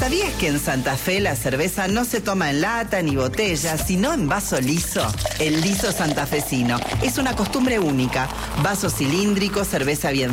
¿Sabías que en Santa Fe la cerveza no se toma en lata ni botella, sino en vaso liso? El liso santafesino es una costumbre única. Vaso cilíndrico, cerveza bien